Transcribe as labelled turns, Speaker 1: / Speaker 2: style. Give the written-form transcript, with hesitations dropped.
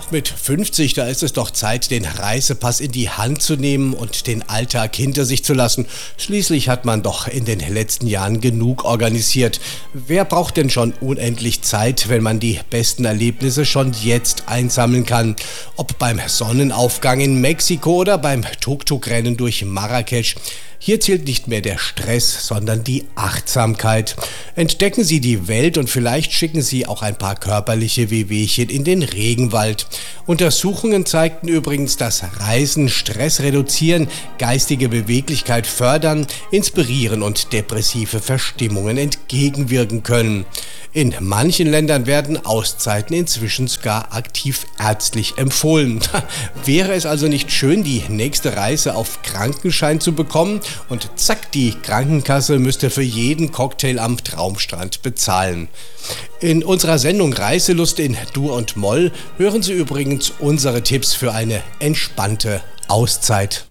Speaker 1: Mit 50, da ist es doch Zeit, den Reisepass in die Hand zu nehmen und den Alltag hinter sich zu lassen. Schließlich hat man doch in den letzten Jahren genug organisiert. Wer braucht denn schon unendlich Zeit, wenn man die besten Erlebnisse schon jetzt einsammeln kann? Ob beim Sonnenaufgang in Mexiko oder beim Tuk-Tuk-Rennen durch Marrakesch. Hier zählt nicht mehr der Stress, sondern die Achtsamkeit. Entdecken Sie die Welt und vielleicht schicken Sie auch ein paar körperliche Wehwehchen in den Regenwald. Untersuchungen zeigten übrigens, dass Reisen Stress reduzieren, geistige Beweglichkeit fördern, inspirieren und depressive Verstimmungen entgegenwirken können. In manchen Ländern werden Auszeiten inzwischen sogar aktiv ärztlich empfohlen. Wäre es also nicht schön, die nächste Reise auf Krankenschein zu bekommen? Und zack, die Krankenkasse müsste für jeden Cocktail am Traumstrand bezahlen. In unserer Sendung Reiselust in Dur und Moll hören Sie übrigens unsere Tipps für eine entspannte Auszeit.